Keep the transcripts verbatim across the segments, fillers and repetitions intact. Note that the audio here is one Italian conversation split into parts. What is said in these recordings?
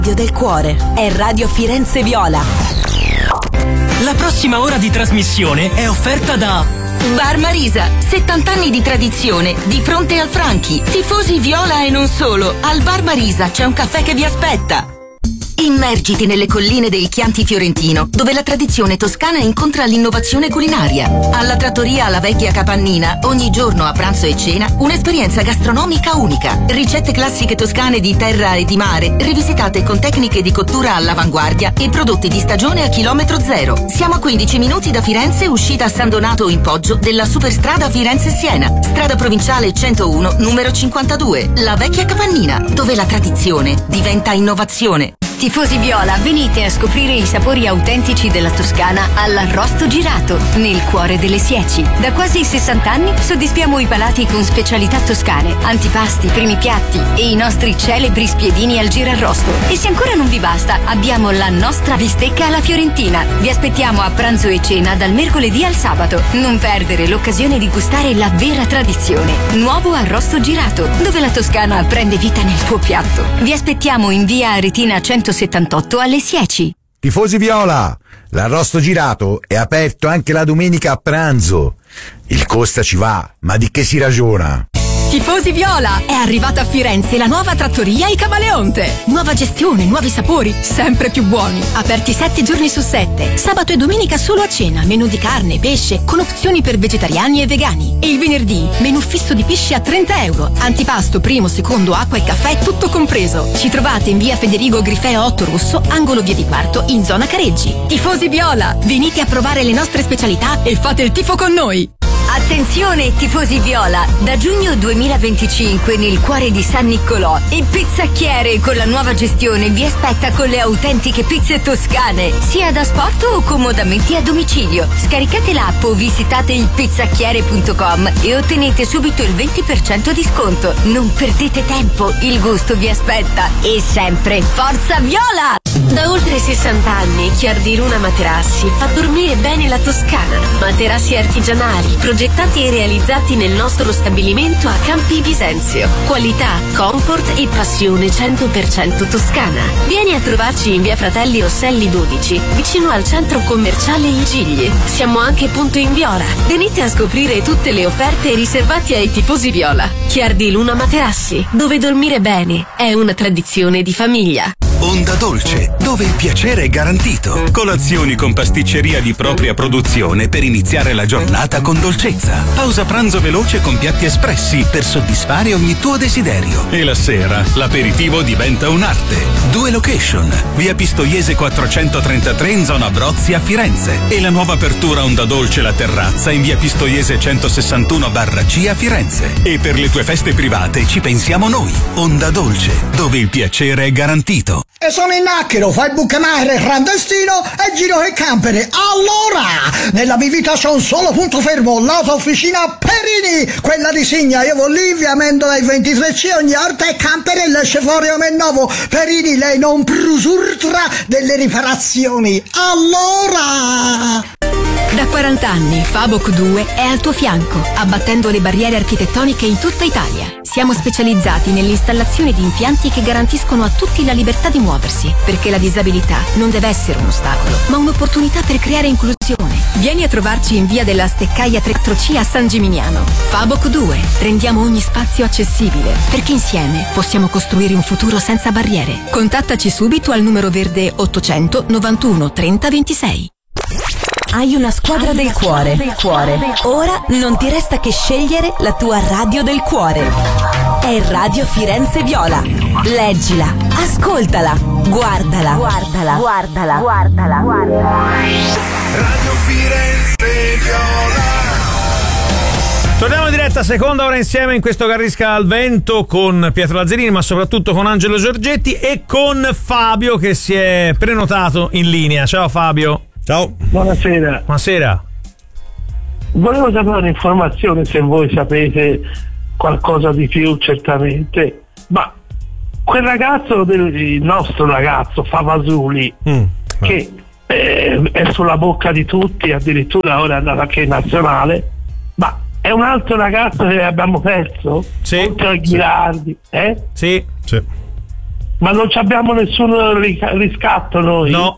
del cuore è Radio Firenze Viola. La prossima ora di trasmissione è offerta da Bar Marisa, settanta anni di tradizione, di fronte al Franchi. Tifosi viola e non solo. Al Bar Marisa c'è un caffè che vi aspetta. Immergiti nelle colline del Chianti Fiorentino, dove la tradizione toscana incontra l'innovazione culinaria. Alla trattoria alla Vecchia Capannina, ogni giorno a pranzo e cena, un'esperienza gastronomica unica. Ricette classiche toscane di terra e di mare, rivisitate con tecniche di cottura all'avanguardia e prodotti di stagione a chilometro zero. Siamo a quindici minuti da Firenze, uscita a San Donato in Poggio della superstrada Firenze-Siena, strada provinciale centouno, numero cinquantadue. La Vecchia Capannina, dove la tradizione diventa innovazione. Tifosi viola, venite a scoprire i sapori autentici della Toscana all'Arrosto Girato, nel cuore delle Sieci. Da quasi sessanta anni soddisfiamo i palati con specialità toscane, antipasti, primi piatti e i nostri celebri spiedini al girarrosto. E se ancora non vi basta, abbiamo la nostra bistecca alla fiorentina. Vi aspettiamo a pranzo e cena dal mercoledì al sabato. Non perdere l'occasione di gustare la vera tradizione. Nuovo Arrosto Girato, dove la Toscana prende vita nel tuo piatto. Vi aspettiamo in via Aretina centosettantotto alle Sieci. Tifosi viola, l'arrosto girato è aperto anche la domenica a pranzo. Il costa ci va, ma di che si ragiona? Tifosi viola, è arrivata a Firenze la nuova trattoria I Camaleonte. Nuova gestione, nuovi sapori, sempre più buoni. Aperti sette giorni su sette. Sabato e domenica solo a cena, menù di carne, pesce, con opzioni per vegetariani e vegani. E il venerdì, menù fisso di pesce a trenta euro. Antipasto, primo, secondo, acqua e caffè, tutto compreso. Ci trovate in via Federigo Grifeo otto Rosso, angolo via di Quarto, in zona Careggi. Tifosi viola, venite a provare le nostre specialità e fate il tifo con noi. Attenzione tifosi viola, da giugno duemilaventicinque nel cuore di San Niccolò il Pizzacchiere con la nuova gestione vi aspetta con le autentiche pizze toscane, sia da sport o comodamente a domicilio. Scaricate l'app o visitate il pizzacchiere punto com e ottenete subito il venti per cento di sconto. Non perdete tempo, il gusto vi aspetta. E sempre Forza Viola! Da oltre sessanta anni Chiar di Luna Materassi fa dormire bene la Toscana. Materassi artigianali, progettati e realizzati nel nostro stabilimento a Campi Bisenzio. Qualità, comfort e passione cento per cento toscana. Vieni a trovarci in via Fratelli Osselli dodici, vicino al centro commerciale Il Gigli. Siamo anche punto in Viola. Venite a scoprire tutte le offerte riservate ai tifosi viola. Chiar di Luna Materassi, dove dormire bene è una tradizione di famiglia. Onda Dolce, dove il piacere è garantito. Colazioni con pasticceria di propria produzione per iniziare la giornata con dolcezza. Pausa pranzo veloce con piatti espressi per soddisfare ogni tuo desiderio. E la sera l'aperitivo diventa un'arte. Due location: via Pistoiese quattrocentotrentatré in zona Brozzi a Firenze e la nuova apertura Onda Dolce La Terrazza in via Pistoiese centosessantuno barra C a Firenze. E per le tue feste private ci pensiamo noi. Onda Dolce, dove il piacere è garantito. E sono in Acchero, fai bucamare clandestino e giro che campere. Allora, nella mia vita c'è un solo punto fermo, l'auto officina Perini, quella di Signa. Io vado lì, via Mendola ai ventitré C, ogni volta è campere e esce fuori a me nuovo. Perini, lei non prusurtra delle riparazioni. Allora... Da quaranta anni Faboc due è al tuo fianco, abbattendo le barriere architettoniche in tutta Italia. Siamo specializzati nell'installazione di impianti che garantiscono a tutti la libertà di muoversi, perché la disabilità non deve essere un ostacolo, ma un'opportunità per creare inclusione. Vieni a trovarci in via della Steccaia tre C a San Gimignano. Faboc due, rendiamo ogni spazio accessibile, perché insieme possiamo costruire un futuro senza barriere. Contattaci subito al numero verde ottocento novantuno trenta ventisei. Hai una squadra del cuore. del cuore. Ora non ti resta che scegliere la tua radio del cuore. È Radio Firenze Viola. Leggila, ascoltala, guardala, guardala, guardala, guardala, guardala. Radio Firenze Viola. Torniamo in diretta, seconda ora insieme in questo Carrisca al Vento con Pietro Lazzarini, ma soprattutto con Angelo Giorgetti e con Fabio che si è prenotato in linea. Ciao Fabio. Ciao. Buonasera. Buonasera. Volevo sapere un'informazione, se voi sapete qualcosa di più, certamente. Ma quel ragazzo, del, il nostro ragazzo Favasuli, mm. che eh, è sulla bocca di tutti, addirittura ora è andato anche in nazionale, ma è un altro ragazzo che abbiamo perso? Sì. Oltre a Ghirardi, eh? Sì. Sì. Ma non abbiamo nessun riscatto noi? No.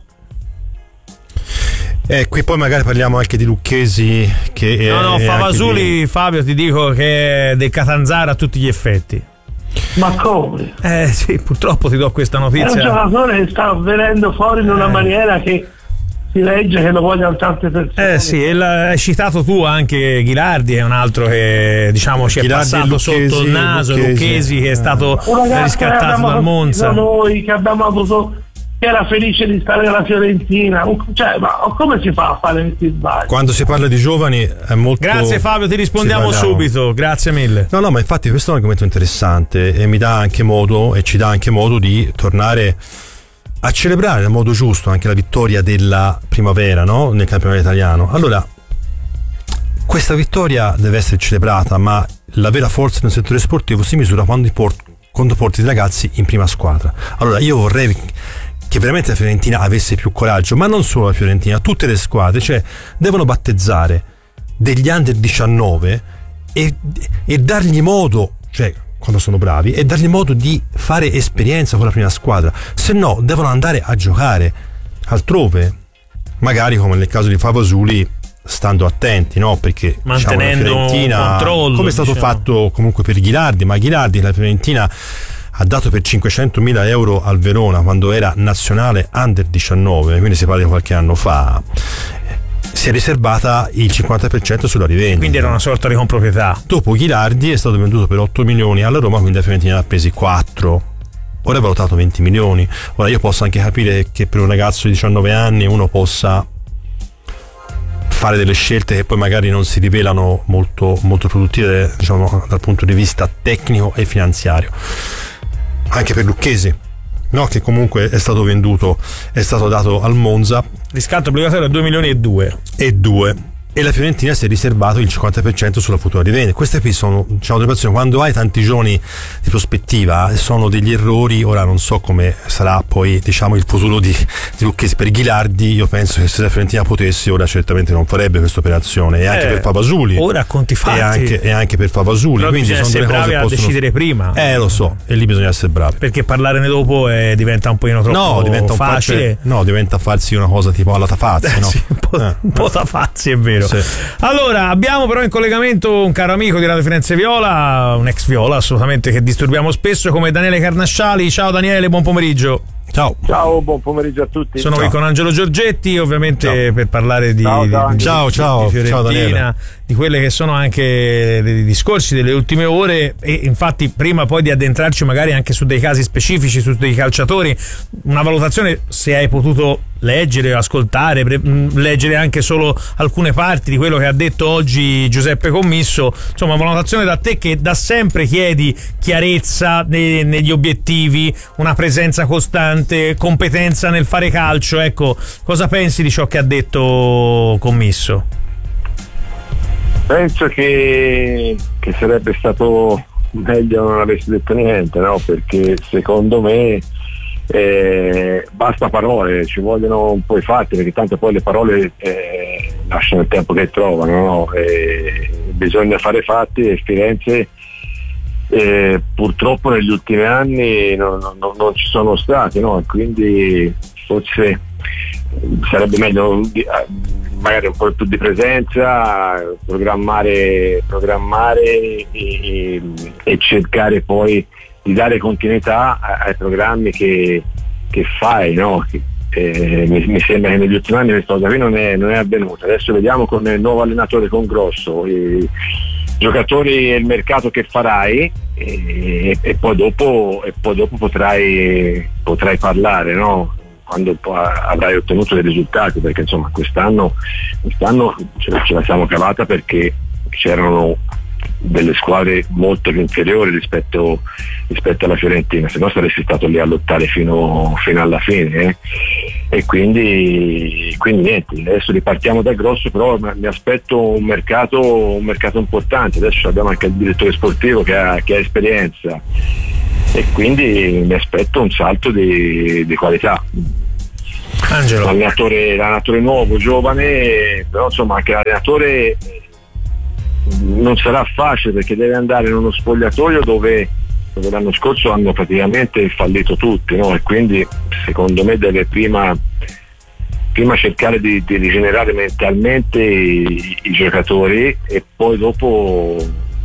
Eh, qui poi magari parliamo anche di Lucchesi che no no Favasuli di... Fabio, ti dico che è del Catanzaro a tutti gli effetti. Ma come? Eh sì, purtroppo ti do questa notizia. È un giocatore che sta venendo fuori in una eh. maniera che si legge che lo vogliono tante persone. Eh sì, e hai citato tu anche Ghilardi, è un altro che diciamo ci è Ghilardi passato Lucchesi, sotto il naso, Lucchesi, Lucchesi che è stato riscattato dal Monza. Monza. Noi che abbiamo avuto, che era felice di stare nella Fiorentina, cioè, ma come si fa a fare questi sbagli? Quando si parla di giovani è molto... Grazie Fabio, ti rispondiamo subito, grazie mille. No no, ma infatti questo è un argomento interessante e mi dà anche modo e ci dà anche modo di tornare a celebrare nel modo giusto anche la vittoria della primavera, no? Nel campionato italiano. Allora, questa vittoria deve essere celebrata, ma la vera forza nel settore sportivo si misura quando porti, quando porti i ragazzi in prima squadra. Allora, io vorrei che veramente la Fiorentina avesse più coraggio, ma non solo la Fiorentina, tutte le squadre, cioè devono battezzare degli under diciannove e, e dargli modo, cioè quando sono bravi, e dargli modo di fare esperienza con la prima squadra, se no devono andare a giocare altrove, magari come nel caso di Favasuli, stando attenti, no? Perché mantenendo diciamo, la Fiorentina, un controllo, come è stato diciamo. fatto comunque per Ghilardi, ma Ghilardi la Fiorentina ha dato per cinquecentomila euro al Verona quando era nazionale under diciannove, quindi si parla di qualche anno fa, si è riservata il cinquanta per cento sulla rivendita. Quindi era una sorta di comproprietà. Dopo Ghilardi è stato venduto per otto milioni alla Roma, quindi la Fiorentina ha presi quattro. Ora è valutato venti milioni. Ora io posso anche capire che per un ragazzo di diciannove anni uno possa fare delle scelte che poi magari non si rivelano molto, molto produttive, diciamo, dal punto di vista tecnico e finanziario. Anche per Lucchesi, no, che comunque è stato venduto, è stato dato al Monza. Riscatto obbligatorio a due milioni e due. E due. E la Fiorentina si è riservato il cinquanta per cento sulla futura rivendita. Queste qui sono, diciamo, delle operazioni. Quando hai tanti giorni di prospettiva sono degli errori. Ora non so come sarà poi, diciamo, il futuro di, di Lucchesi. Per Ghilardi io penso che se la Fiorentina potesse ora certamente non farebbe questa operazione, e anche eh, per Favasuli ora a conti fatti, e anche, e anche per Favasuli. Però quindi sono delle cose che a possono... decidere prima, eh lo so, e lì bisogna essere bravi, perché parlarne dopo eh, diventa un pochino troppo no, diventa un facile facile, no, diventa farsi una cosa tipo alla Tafazzi, eh, no? sì, un po', eh. un po' Tafazzi, è vero. Sì. Allora, abbiamo però in collegamento un caro amico di Radio Firenze Viola, un ex Viola assolutamente, che disturbiamo spesso, come Daniele Carnasciali. Ciao Daniele, buon pomeriggio. Ciao. Ciao, buon pomeriggio a tutti. Sono ciao. qui con Angelo Giorgetti, ovviamente ciao. Per parlare di, ciao, ciao. di, ciao, di, ciao. di Fiorentina, ciao Daniele. di quelle che sono anche dei discorsi delle ultime ore, e infatti prima poi di addentrarci magari anche su dei casi specifici, su dei calciatori, una valutazione, se hai potuto leggere, ascoltare, pre- leggere anche solo alcune parti di quello che ha detto oggi Giuseppe Commisso, insomma una valutazione da te che da sempre chiedi chiarezza ne- negli obiettivi, una presenza costante, competenza nel fare calcio. Ecco, cosa pensi di ciò che ha detto Commisso? Penso che, che sarebbe stato meglio non avessi detto niente, no? Perché secondo me eh, basta parole, ci vogliono un po' i fatti, perché tanto poi le parole eh, lasciano il tempo che trovano, no? E bisogna fare fatti, e Firenze eh, purtroppo negli ultimi anni non, non, non ci sono stati, no? Quindi forse sarebbe meglio magari un po' più di presenza, programmare, programmare e, e cercare poi di dare continuità ai programmi che, che fai, no? Eh, mi, mi sembra che negli ultimi anni questa cosa qui non è, non è avvenuta. Adesso vediamo con il nuovo allenatore, con Grosso, i giocatori e il mercato che farai, e, e poi dopo, e poi dopo potrai, potrai parlare, no? Quando avrai ottenuto dei risultati, perché insomma quest'anno, quest'anno ce la, ce la siamo cavata perché c'erano delle squadre molto più inferiori rispetto, rispetto alla Fiorentina, se no saresti stato lì a lottare fino, fino alla fine, eh? E quindi, quindi niente, adesso ripartiamo da Grosso, però mi aspetto un mercato, un mercato importante. Adesso abbiamo anche il direttore sportivo che ha, che ha esperienza, e quindi mi aspetto un salto di, di qualità. Angelo. L'allenatore, l'allenatore nuovo, giovane, però insomma anche l'allenatore non sarà facile, perché deve andare in uno spogliatoio dove dove l'anno scorso hanno praticamente fallito tutti, no? E quindi secondo me deve prima prima cercare di, di rigenerare mentalmente i, i giocatori e poi dopo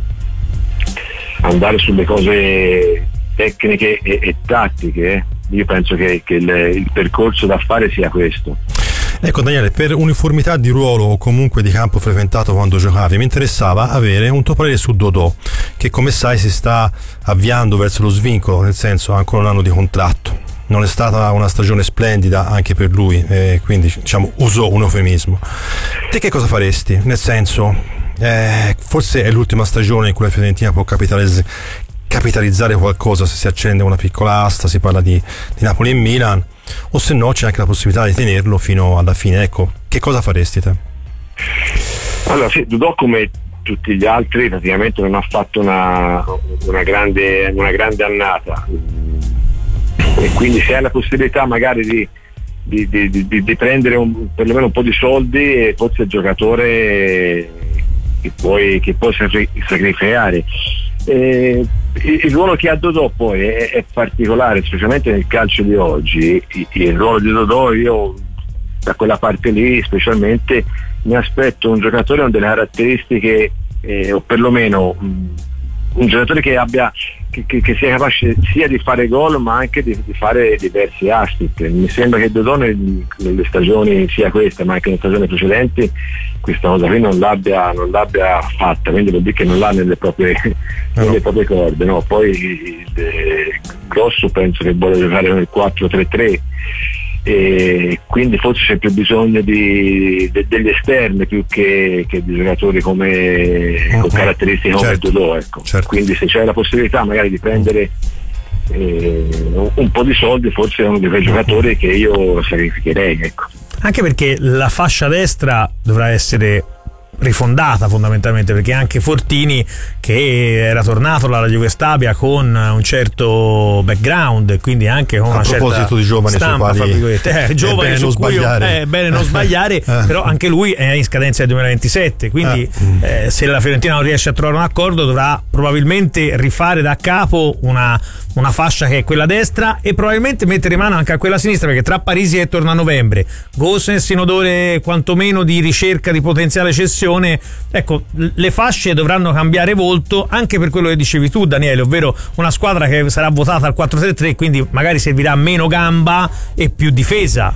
andare sulle cose tecniche e, e tattiche. Io penso che, che il, il percorso da fare sia questo. Ecco Daniele, per uniformità di ruolo o comunque di campo frequentato quando giocavi, mi interessava avere un tuo parere su Dodò, che come sai si sta avviando verso lo svincolo, nel senso ha ancora un anno di contratto. Non è stata una stagione splendida anche per lui, eh, quindi diciamo uso un eufemismo. Te che cosa faresti? Nel senso, eh, forse è l'ultima stagione in cui la Fiorentina può capitalizzare capitalizzare qualcosa, se si accende una piccola asta, si parla di, di Napoli e Milan, o se no c'è anche la possibilità di tenerlo fino alla fine. Ecco, che cosa faresti te? Allora sì, Dodò come tutti gli altri praticamente non ha fatto una, una grande una grande annata, e quindi se hai la possibilità magari di di, di, di, di prendere un, perlomeno un po' di soldi, e forse il giocatore che puoi, che puoi sacrificare. Eh, il, il ruolo che ha Dodò poi è, è particolare, specialmente nel calcio di oggi. Il, il ruolo di Dodò, io da quella parte lì specialmente mi aspetto un giocatore con delle caratteristiche, eh, o perlomeno mh, un giocatore che abbia che, che, che sia capace sia di fare gol ma anche di, di fare diversi assist. Mi sembra che Dodò nel, nelle stagioni, sia questa ma anche nelle stagioni precedenti, questa cosa qui non l'abbia, non l'abbia fatta, quindi vuol dire che non l'ha nelle proprie, no. nelle proprie corde, no? Poi il, il Grosso penso che vuole giocare nel quattro tre tre, e quindi forse c'è più bisogno di, de, degli esterni più che, che di giocatori come uh-huh. con caratteristiche come certo. Dodò, ecco. Certo. Quindi se c'è la possibilità magari di prendere eh, un po' di soldi, forse è uno di quei giocatori che io sacrificherei, ecco. Anche perché la fascia destra dovrà essere rifondata fondamentalmente, perché anche Fortini, che era tornato dalla Juve Stabia con un certo background, quindi anche con a una certa di giovani stampa, su quali eh, giovani su cui io, è bene non sbagliare, eh. però anche lui è in scadenza del duemilaventisette, quindi eh. Eh, se la Fiorentina non riesce a trovare un accordo dovrà probabilmente rifare da capo una, una fascia che è quella destra, e probabilmente mettere mano anche a quella sinistra, perché tra Parisi che torna a novembre, Gosens in odore quantomeno di ricerca di potenziale cessione, ecco, le fasce dovranno cambiare volto, anche per quello che dicevi tu Daniele, ovvero una squadra che sarà votata al quattro tre tre, quindi magari servirà meno gamba e più difesa.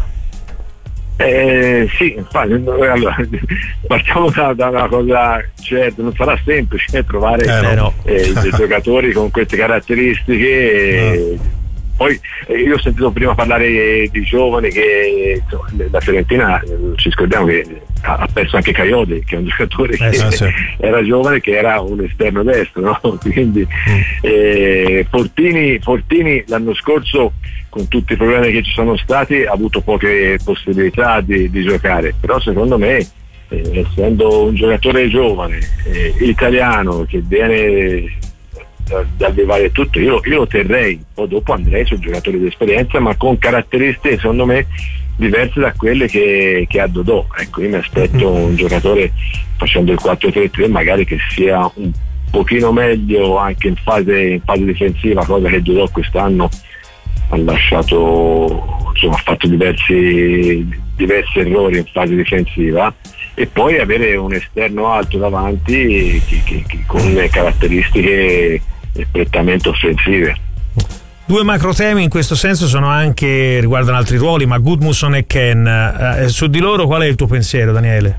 Eh, sì, infatti, allora, partiamo da, da una cosa certa, non sarà semplice trovare eh, no. eh, dei giocatori con queste caratteristiche. No. Poi eh, io ho sentito prima parlare di giovani che insomma, la Fiorentina, eh, ci scordiamo che ha, ha perso anche Coyote, che è un giocatore che eh, sì. era giovane, che era un esterno destro, no? Quindi mm. eh, Fortini, Fortini l'anno scorso, con tutti i problemi che ci sono stati, ha avuto poche possibilità di, di giocare, però secondo me eh, essendo un giocatore giovane, eh, italiano, che viene da arrivare tutto, io, io lo terrei, poi dopo andrei su giocatori di esperienza ma con caratteristiche secondo me diverse da quelle che, che ha Dodò. Ecco, io mi aspetto un giocatore, facendo il quattro tre tre, magari che sia un pochino meglio anche in fase, in fase difensiva, cosa che Dodò quest'anno ha lasciato, insomma ha fatto diversi, diversi errori in fase difensiva, e poi avere un esterno alto davanti che, che, che con caratteristiche prettamente offensive. Due macro temi in questo senso sono anche, riguardano altri ruoli, ma Gudmundsson e Ken, eh, su di loro qual è il tuo pensiero, Daniele?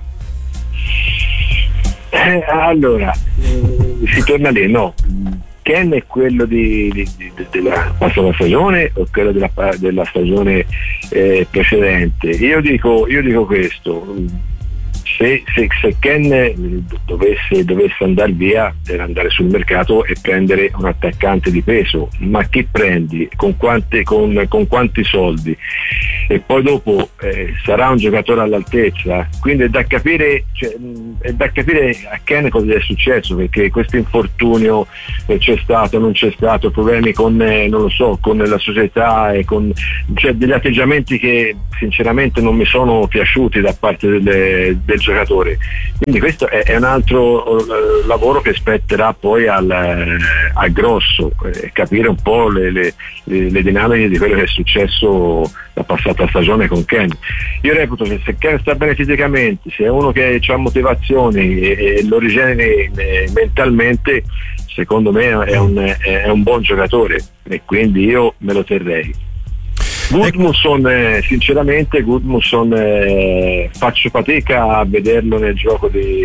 Eh, allora eh, si torna lì, no? Ken è quello di, di, di, della passata stagione o quello della, della stagione eh, precedente? Io dico, io dico questo. Se, se, se Ken dovesse, dovesse andare via, deve andare sul mercato e prendere un attaccante di peso, ma chi prendi? Con, quanti, con, con quanti soldi? e poi dopo eh, sarà un giocatore all'altezza, quindi è da capire, cioè, è da capire a Ken cosa gli è successo, perché questo infortunio eh, c'è stato, non c'è stato, problemi con eh, non lo so, con la società e con, cioè, degli atteggiamenti che sinceramente non mi sono piaciuti da parte delle, del giocatore, quindi questo è, è un altro eh, lavoro che spetterà poi al, eh, al Grosso, eh, capire un po' le, le, le, le dinamiche di quello che è successo la passata stagione con Ken. Io reputo che se Ken sta bene fisicamente, se è uno che ha motivazioni e, e lo ritiene eh, mentalmente, secondo me è un, è un buon giocatore e quindi io me lo terrei. Gudmundsson, eh, sinceramente Gudmundsson eh, faccio fatica a vederlo nel gioco di,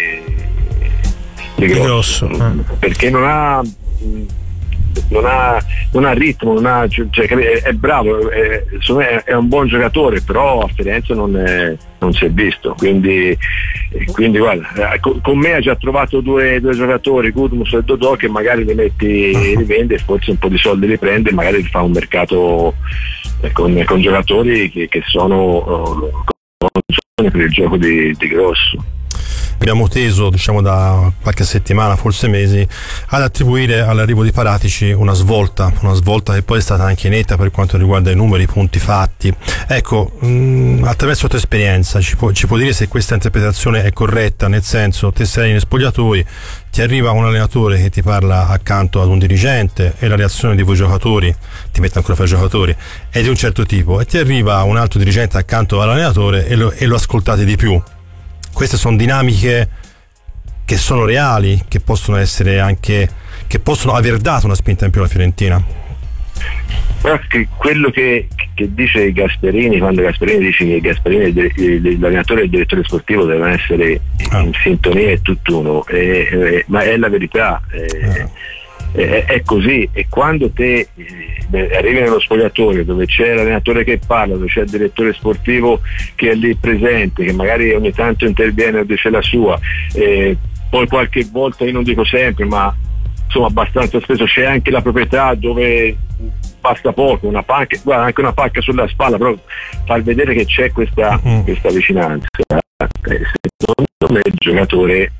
di Grosso, Grosso. perché non ha non ha, non ha ritmo, non ha, cioè, è, è bravo, è, è, è un buon giocatore, però a Firenze non, è, non si è visto, quindi, quindi guarda, con, con me ha già trovato due, due giocatori, Gudmundsson e Dodò, che magari li metti, li vende, forse un po' di soldi li prende e magari fa un mercato con, con giocatori che, che sono uh, per il gioco di, di Grosso. Abbiamo teso, diciamo, da qualche settimana, forse mesi, ad attribuire all'arrivo di Paratici una svolta, una svolta che poi è stata anche netta per quanto riguarda i numeri, i punti fatti. Ecco, mh, attraverso la tua esperienza ci può, ci può dire se questa interpretazione è corretta, nel senso, te sei in spogliatoi, ti arriva un allenatore che ti parla accanto ad un dirigente e la reazione di voi giocatori, ti mette ancora fra i giocatori, è di un certo tipo, e ti arriva un altro dirigente accanto all'allenatore e lo, e lo ascoltate di più. Queste sono dinamiche che sono reali, che possono essere anche, che possono aver dato una spinta in più alla Fiorentina. Che quello che, che dice Gasperini, quando Gasperini dice che Gasperini, l'allenatore e il direttore sportivo devono essere ah. in sintonia, è tutt'uno, eh, eh, ma è la verità. Eh, ah. È, è così, e quando te eh, arrivi nello spogliatoio dove c'è l'allenatore che parla, dove c'è il direttore sportivo che è lì presente, che magari ogni tanto interviene o dice la sua, eh, poi qualche volta, io non dico sempre, ma insomma abbastanza spesso c'è anche la proprietà dove basta poco, una pacca, guarda, anche una pacca sulla spalla, però far vedere che c'è questa, mm. questa vicinanza. Eh, secondo me il giocatore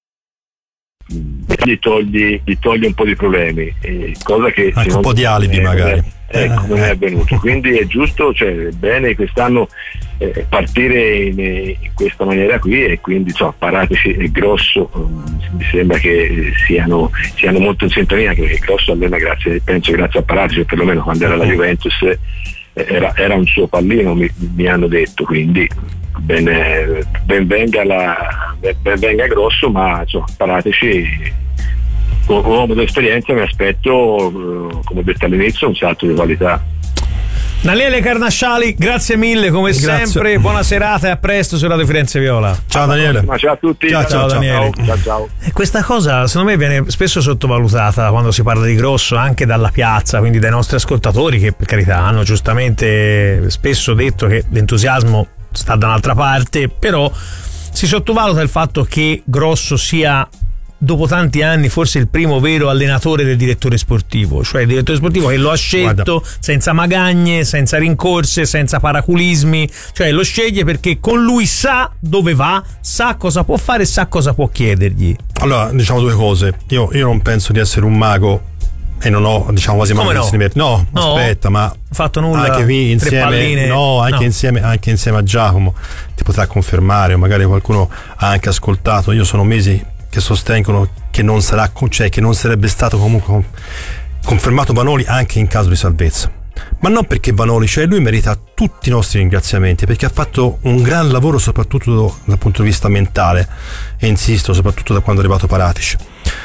gli togli, gli togli un po' di problemi, eh, cosa che anche un po' di alibi magari ecco, non è avvenuto, quindi è giusto, cioè è bene quest'anno eh, partire in, in questa maniera qui, e quindi cioè, Paratici e Grosso um, mi sembra che siano, siano molto in sintonia, anche perché Grosso allena grazie, penso grazie a Paratici, perlomeno quando era la Juventus eh, era, era un suo pallino, mi, mi hanno detto, quindi ben, ben venga la ben venga Grosso, ma insomma, Paratici con un uomo d'esperienza mi aspetto, come ho detto all'inizio, un salto di qualità. Daniele Carnasciali, grazie mille come grazie. sempre, buona serata e a presto su Radio Firenze Viola. Ciao Daniele. Ma ciao a tutti. Ciao, ciao, ciao Daniele. Ciao, ciao. E questa cosa secondo me viene spesso sottovalutata quando si parla di Grosso, anche dalla piazza, quindi dai nostri ascoltatori, che per carità hanno giustamente spesso detto che l'entusiasmo sta da un'altra parte, però si sottovaluta il fatto che Grosso sia, dopo tanti anni, forse il primo vero allenatore del direttore sportivo, cioè il direttore sportivo che lo ha scelto Guarda. senza magagne, senza rincorse, senza paraculismi, cioè lo sceglie perché con lui sa dove va, sa cosa può fare e sa cosa può chiedergli. Allora, diciamo due cose. Io, io non penso di essere un mago e non ho, diciamo, quasi mai no? no, no, aspetta, ma ho fatto nulla, anche qui insieme, no, anche no. insieme anche insieme a Giacomo ti potrà confermare, o magari qualcuno ha anche ascoltato. Io sono mesi che sostengono che non sarà, cioè che non sarebbe stato comunque confermato Vanoli anche in caso di salvezza, ma non perché Vanoli, cioè lui merita tutti i nostri ringraziamenti, perché ha fatto un gran lavoro soprattutto dal punto di vista mentale, e insisto, soprattutto da quando è arrivato Paratici.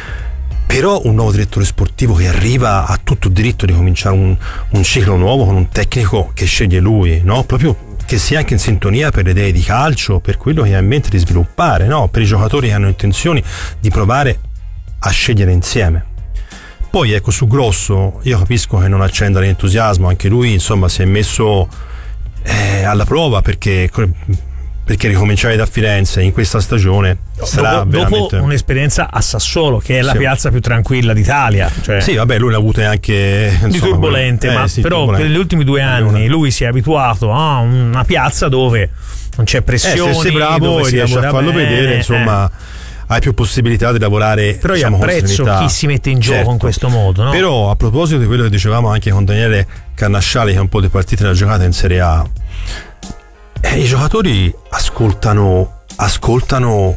Però un nuovo direttore sportivo che arriva ha tutto il diritto di cominciare un, un ciclo nuovo con un tecnico che sceglie lui, no? Proprio che sia anche in sintonia per le idee di calcio, per quello che ha in mente di sviluppare, no? Per i giocatori che hanno intenzioni di provare a scegliere insieme. Poi ecco, su Grosso io capisco che non accenda l'entusiasmo, anche lui insomma si è messo eh, alla prova, perché perché ricominciare da Firenze in questa stagione sarà dopo, veramente dopo un'esperienza a Sassuolo, che è la sì. piazza più tranquilla d'Italia, cioè sì, vabbè, lui l'ha avuto anche insomma, di turbolente, eh, ma sì, però turbolente. per gli ultimi due anni lui si è abituato a una piazza dove non c'è pressione, eh, se sei bravo e riesci a farlo bene, vedere, insomma eh. hai più possibilità di lavorare. Però diciamo, io apprezzo chi si mette in gioco certo. in questo modo, no? Però a proposito di quello che dicevamo anche con Daniele Carnasciali, che è un po' di partite da giocata in Serie A, eh, i giocatori ascoltano ascoltano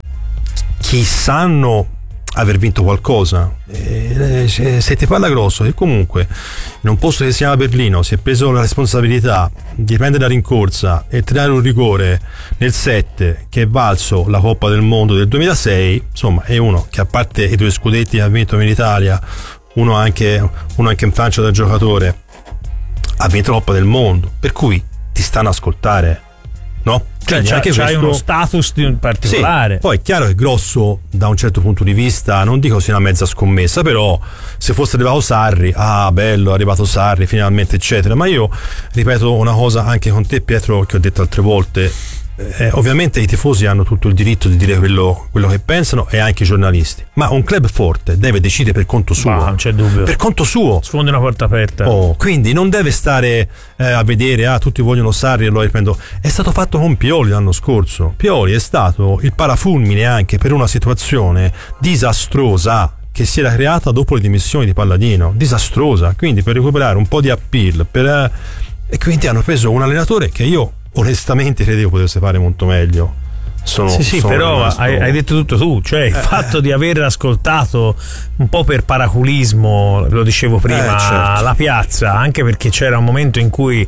chi sanno aver vinto qualcosa. Eh, se, se ti parla grosso, e comunque in un posto che si chiama Berlino si è preso la responsabilità di prendere la rincorsa e tirare un rigore nel sette che è valso la Coppa del Mondo del duemilasei, insomma è uno che, a parte i due scudetti che ha vinto in Italia, uno anche, uno anche in Francia da giocatore, ha vinto la Coppa del Mondo, per cui ti stanno a ascoltare, no? Cioè, c'hai, anche c'hai questo... uno status in particolare. Sì, poi è chiaro che Grosso, da un certo punto di vista, non dico sia una mezza scommessa, però se fosse arrivato Sarri, ah bello, è arrivato Sarri finalmente, eccetera. Ma io ripeto una cosa anche con te, Pietro, che ho detto altre volte. Eh, ovviamente i tifosi hanno tutto il diritto di dire quello, quello che pensano, e anche i giornalisti, ma un club forte deve decidere per conto suo. Bah, non c'è dubbio. Per conto suo. Sfondi una porta aperta. Oh, quindi non deve stare eh, a vedere, ah tutti vogliono Sarri e lo riprendo. È stato fatto con Pioli l'anno scorso. Pioli è stato il parafulmine anche per una situazione disastrosa che si era creata dopo le dimissioni di Palladino, disastrosa. Quindi per recuperare un po' di appeal, per, eh, e quindi hanno preso un allenatore che io onestamente credevo potesse fare molto meglio. Sono, sì, sì, sono però rimasto... hai, hai detto tutto tu, cioè il eh. fatto di aver ascoltato un po' per paraculismo, lo dicevo prima, eh, certo. la piazza, anche perché c'era un momento in cui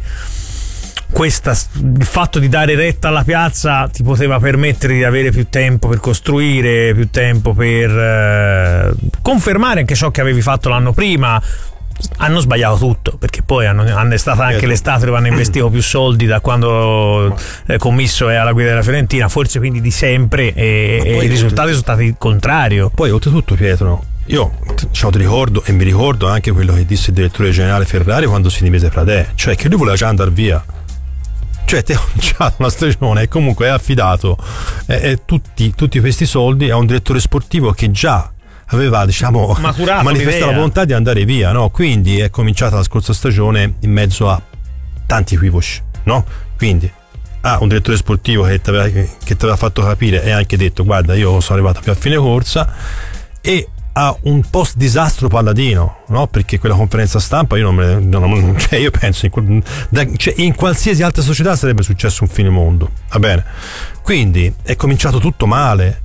questa, il fatto di dare retta alla piazza ti poteva permettere di avere più tempo per costruire, più tempo per eh, confermare anche ciò che avevi fatto l'anno prima. Hanno sbagliato tutto, perché poi hanno, hanno è stata anche l'estate dove hanno investito più soldi da quando eh, Commisso è alla guida della Fiorentina, forse quindi di sempre, e, e i risultati sono stati il contrario. Poi oltretutto, Pietro, io diciamo, ti ricordo, e mi ricordo anche quello che disse il direttore generale Ferrari quando si dimise Pradè, cioè che lui voleva già andare via. Cioè ti ha cominciato una stagione e comunque è affidato eh, eh, tutti, tutti questi soldi a un direttore sportivo che già aveva, diciamo, maturato manifestato l'idea. la volontà di andare via, no? Quindi è cominciata la scorsa stagione in mezzo a tanti equivoci, no? Quindi ha un direttore sportivo che ti aveva, che aveva fatto capire e anche detto guarda, io sono arrivato più a fine corsa, e ha un post disastro Palladino, no? Perché quella conferenza stampa io non me non, cioè io penso in, cioè in qualsiasi altra società sarebbe successo un fine mondo, va bene? Quindi è cominciato tutto male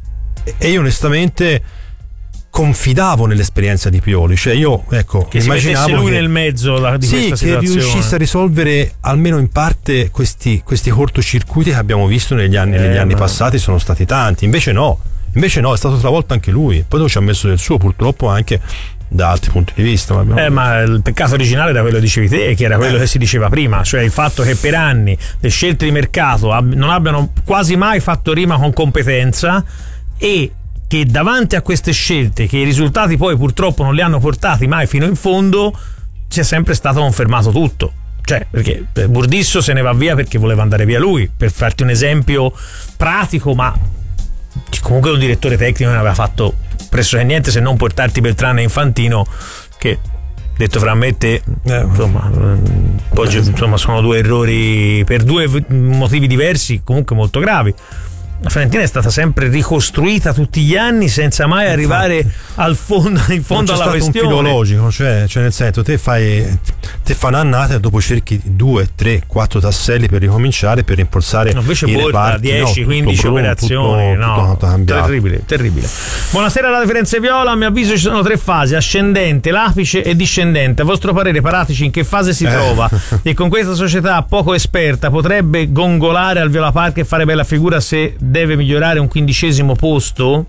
e io onestamente confidavo nell'esperienza di Pioli, cioè io ecco che immaginavo si mettesse lui che, nel mezzo la, di sì, questa situazione, che riuscisse a risolvere almeno in parte questi, questi cortocircuiti che abbiamo visto negli anni, eh, negli anni ma... passati, sono stati tanti. Invece no, invece no, è stato travolto anche lui, poi ci ha messo del suo, purtroppo anche da altri punti di vista. Ma, eh, ma il peccato originale era quello che dicevi te, che era quello eh. che si diceva prima, cioè il fatto che per anni le scelte di mercato ab- non abbiano quasi mai fatto rima con competenza, e che davanti a queste scelte, che i risultati poi purtroppo non li hanno portati mai fino in fondo, c'è sempre stato confermato tutto. Cioè, perché Burdisso se ne va via perché voleva andare via lui, per farti un esempio pratico, ma comunque un direttore tecnico non aveva fatto pressoché niente se non portarti Beltrán e Infantino, che detto fra me e te, eh, insomma, poi, insomma sono due errori per due motivi diversi, comunque molto gravi. La Fiorentina è stata sempre ricostruita tutti gli anni senza mai arrivare al fondo, in fondo alla questione. Un filo logico, cioè, cioè nel senso te fai te fai un'annata e dopo cerchi due, tre, quattro tasselli per ricominciare, per rinforzare no, invece i porta reparti, dieci quindici no, operazioni, tutto, no, tutto terribile, terribile. Buonasera alla Firenze Viola, a mio avviso ci sono tre fasi: ascendente, l'apice e discendente. A vostro parere Paratici in che fase si trova? Eh. E con questa società poco esperta potrebbe gongolare al Viola Park e fare bella figura se deve migliorare un quindicesimo posto?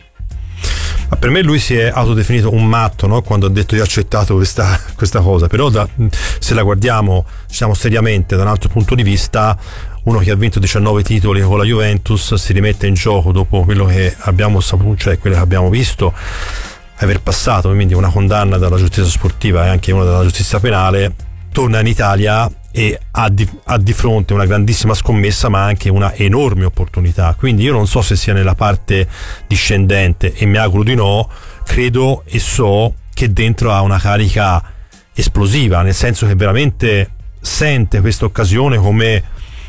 Ma per me lui si è autodefinito un matto, no? Quando ha detto io ho accettato questa, questa cosa, però da, se la guardiamo diciamo seriamente da un altro punto di vista, uno che ha vinto diciannove titoli con la Juventus si rimette in gioco dopo quello che abbiamo saputo, cioè quello che abbiamo visto, aver passato quindi una condanna dalla giustizia sportiva e anche una dalla giustizia penale, torna in Italia e ha di, ha di fronte una grandissima scommessa ma anche una enorme opportunità, quindi io non so se sia nella parte discendente e mi auguro di no, credo e so che dentro ha una carica esplosiva, nel senso che veramente sente questa occasione come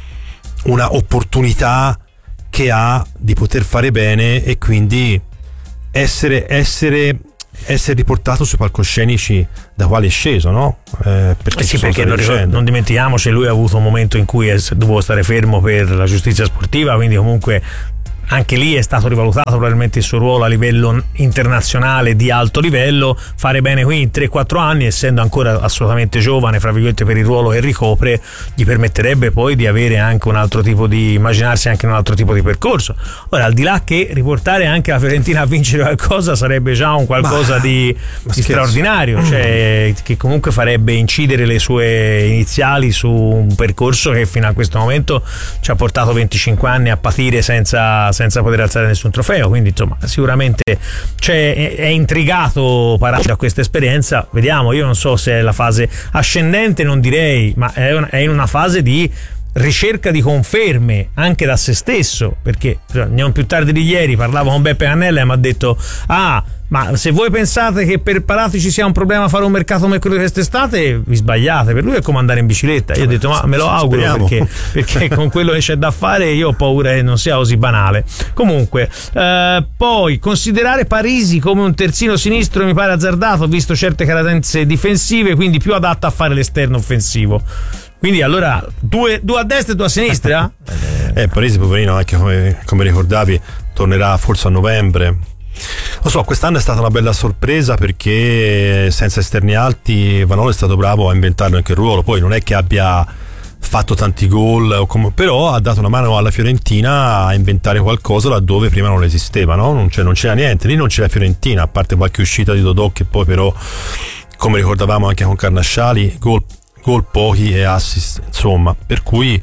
una opportunità che ha di poter fare bene e quindi essere essere essere riportato sui palcoscenici da quali è sceso, no? Eh, perché eh sì, perché non, non dimentichiamoci, lui ha avuto un momento in cui è dovuto stare fermo per la giustizia sportiva, quindi comunque anche lì è stato rivalutato probabilmente il suo ruolo a livello internazionale di alto livello. Fare bene qui in tre quattro anni, essendo ancora assolutamente giovane fra virgolette per il ruolo che ricopre, gli permetterebbe poi di avere anche un altro tipo di immaginarsi anche un altro tipo di percorso. Ora, al di là che riportare anche la Fiorentina a vincere qualcosa sarebbe già un qualcosa ma, di, ma di straordinario, cioè che comunque farebbe incidere le sue iniziali su un percorso che fino a questo momento ci ha portato venticinque anni a patire senza senza poter alzare nessun trofeo, quindi insomma sicuramente c'è, è intrigato Paratici da questa esperienza. Vediamo, io non so se è la fase ascendente, non direi, ma è, un, è in una fase di ricerca di conferme anche da se stesso, perché non più tardi di ieri parlavo con Beppe Cannella e mi ha detto ah ma se voi pensate che per Paratici sia un problema fare un mercato come quello di quest'estate, vi sbagliate, per lui è come andare in bicicletta. Io ho detto ma me lo auguro, perché, perché con quello che c'è da fare io ho paura che non sia così banale. Comunque eh, poi considerare Parisi come un terzino sinistro mi pare azzardato, visto certe carenze difensive, quindi più adatto a fare l'esterno offensivo. Quindi allora due, due a destra e due a sinistra? eh Parisi poverino, anche come, come ricordavi, tornerà forse a novembre. Lo so, quest'anno è stata una bella sorpresa perché senza esterni alti Vanoli è stato bravo a inventarlo anche il ruolo. Poi non è che abbia fatto tanti gol, però ha dato una mano alla Fiorentina a inventare qualcosa laddove prima non esisteva, no? Non, c'è, non c'era niente, lì non c'era Fiorentina, a parte qualche uscita di Dodò che poi però, come ricordavamo anche con Carnasciali, gol, gol pochi e assist, insomma, per cui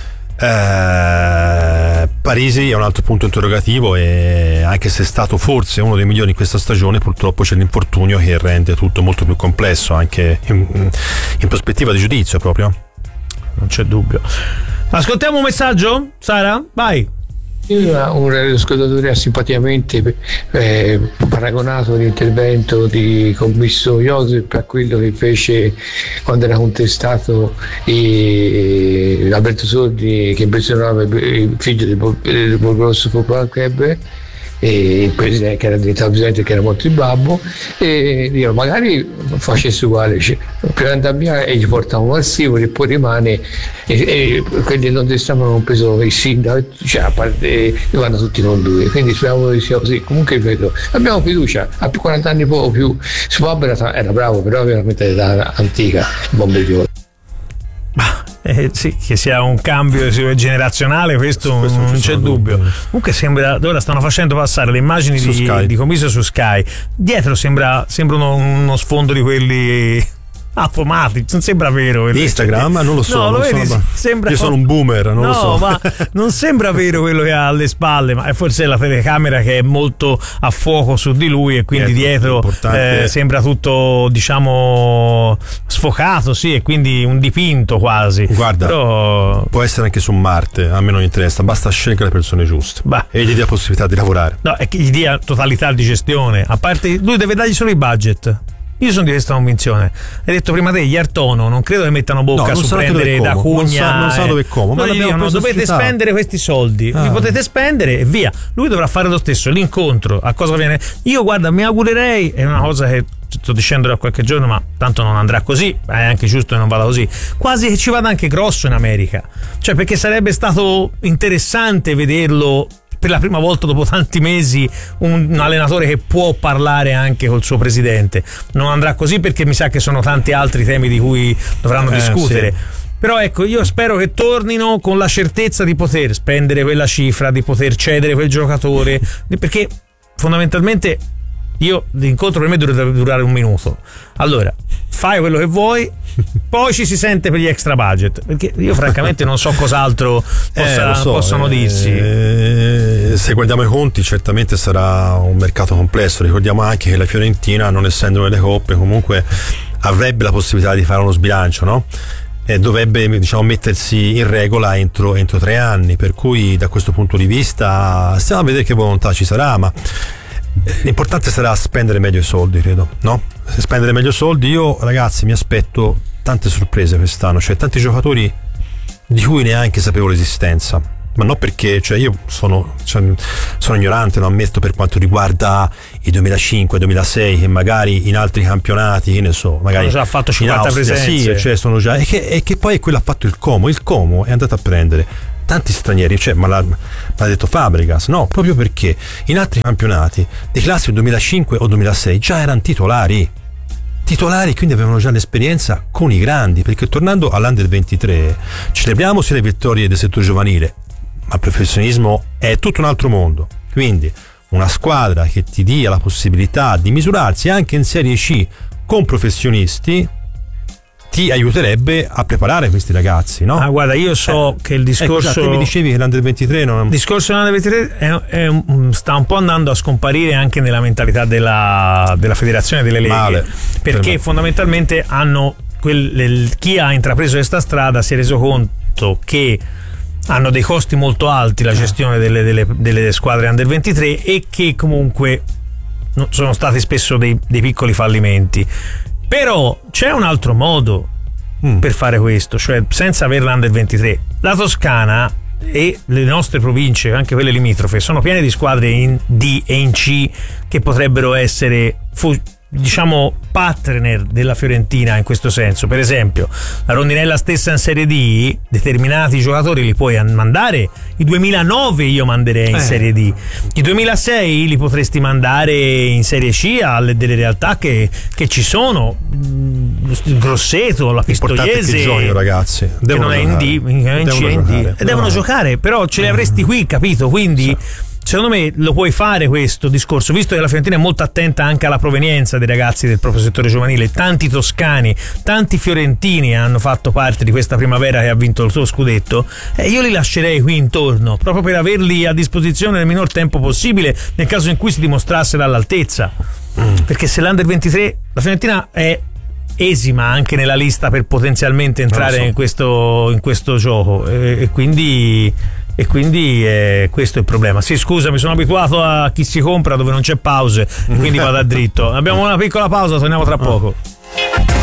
Eh, Parisi è un altro punto interrogativo, e anche se è stato forse uno dei migliori in questa stagione, purtroppo c'è l'infortunio che rende tutto molto più complesso anche in, in prospettiva di giudizio proprio. Non c'è dubbio. Ascoltiamo un messaggio, Sara? Vai. Un radioascoltatore ha simpaticamente eh, paragonato l'intervento di commisso Josep a quello che fece quando era contestato eh, Alberto Sordi, che impressionava il figlio del Borgrosso Football Club, e il presidente, che era diventato presidente, che era molto il babbo, e io magari facesse uguale, cioè, per andare via e gli portavamo al Sivoli e poi rimane, e, e quelli non stavano non preso il sindaco, cioè, a parte, vanno tutti con lui, quindi speriamo che sia così. Comunque ripeto, abbiamo fiducia, ha più quaranta anni o più, su Babbo era, era bravo, però veramente era antica, Bomberiola. Eh, sì, che sia un cambio generazionale, questo, questo non c'è dubbio. dubbio. Comunque sembra, ora stanno facendo passare le immagini di, di Commisso su Sky. Dietro sembra, sembra uno, uno sfondo di quelli affumati, non sembra vero. Instagram, non lo so, no, non lo vedi, so, sembra, io sono un boomer, non no, lo so. ma non sembra vero quello che ha alle spalle, ma è forse la telecamera che è molto a fuoco su di lui, e quindi dietro, dietro eh, sembra tutto, diciamo, sfocato, sì, e quindi un dipinto quasi. Guarda, però può essere anche su Marte, a me non interessa, basta scegliere le persone giuste, bah, e gli dia possibilità di lavorare. No, è che gli dia totalità di gestione, a parte lui deve dargli solo i budget. Io sono di questa convinzione. Hai detto prima te, gli Artono non credo che mettano bocca no, su prendere da Cugna. Non sa, non sa dove e come. Ma dicono, dovete spendere questi soldi, ah. li potete spendere e via. Lui dovrà fare lo stesso, l'incontro, a cosa viene. Io guarda, mi augurerei, è una cosa che sto dicendo da qualche giorno, ma tanto non andrà così, è anche giusto che non vada così, quasi che ci vada anche grosso in America, cioè perché sarebbe stato interessante vederlo per la prima volta dopo tanti mesi, un allenatore che può parlare anche col suo presidente. Non andrà così perché mi sa che sono tanti altri temi di cui dovranno eh, discutere. Sì. Però ecco, io spero che tornino con la certezza di poter spendere quella cifra, di poter cedere quel giocatore, perché fondamentalmente io l'incontro per me dovrebbe durare un minuto. Allora, fai quello che vuoi, poi ci si sente per gli extra budget, perché io francamente non so cos'altro possa, eh, so, possano eh, dirsi. Eh, se guardiamo i conti, certamente sarà un mercato complesso. Ricordiamo anche che la Fiorentina, non essendo nelle coppe, comunque avrebbe la possibilità di fare uno sbilancio, no? eh, dovrebbe, diciamo, mettersi in regola entro, entro tre anni, per cui da questo punto di vista stiamo a vedere che volontà ci sarà, ma l'importante sarà spendere meglio i soldi, credo, no? Se spendere meglio i soldi, io ragazzi mi aspetto tante sorprese quest'anno, cioè tanti giocatori di cui neanche sapevo l'esistenza, ma non perché, cioè io sono, cioè, sono ignorante, lo ammetto, per quanto riguarda i duemilacinque duemilasei, che magari in altri campionati, che ne so, magari hanno già fatto cinquanta Austria, presenze, sì, cioè sono già, e che, e che poi quello ha fatto il Como, il Como è andato a prendere tanti stranieri, cioè ma l'ha, l'ha detto Fabregas, no, proprio perché in altri campionati di classe duemilacinque o duemilasei già erano titolari titolari, quindi avevano già l'esperienza con i grandi, perché tornando all'Under ventitré celebriamo sia le vittorie del settore giovanile, ma il professionismo è tutto un altro mondo, quindi una squadra che ti dia la possibilità di misurarsi anche in Serie C con professionisti ti aiuterebbe a preparare questi ragazzi, no? Ah, guarda, io so eh, che il discorso. Ecco, già, te mi dicevi che l'Under ventitré non. Il discorso dell'Under ventitré è, è, sta un po' andando a scomparire anche nella mentalità della, della federazione delle leghe. Male, perché per fondamentalmente hanno quel, chi ha intrapreso questa strada si è reso conto che hanno dei costi molto alti la gestione delle, delle, delle squadre Under ventitré e che comunque sono stati spesso dei, dei piccoli fallimenti. Però c'è un altro modo mm. per fare questo, cioè senza aver l'Under ventitré. La Toscana e le nostre province, anche quelle limitrofe, sono piene di squadre in D e in C che potrebbero essere fu- diciamo partner della Fiorentina in questo senso. Per esempio la Rondinella stessa in Serie D, determinati giocatori li puoi mandare. I duemilanove io manderei in eh. Serie D, i duemilasei li potresti mandare in Serie C alle delle realtà che, che ci sono, il Grosseto, la Pistoiese, che giocano, ragazzi, che non è in D, in C e in D, e devono giocare, però ce li avresti qui, capito? Quindi sì. Secondo me lo puoi fare questo discorso, visto che la Fiorentina è molto attenta anche alla provenienza dei ragazzi del proprio settore giovanile. Tanti toscani, tanti fiorentini hanno fatto parte di questa primavera che ha vinto il suo scudetto, e io li lascerei qui intorno proprio per averli a disposizione nel minor tempo possibile nel caso in cui si dimostrassero all'altezza. Mm. Perché se l'Under ventitré, la Fiorentina è esima anche nella lista per potenzialmente entrare so. in, questo, in questo gioco, e, e quindi e quindi eh, questo è il problema. Sì, scusa, mi sono abituato a chi si compra dove non c'è pause, quindi vado a dritto. Abbiamo una piccola pausa, torniamo tra poco.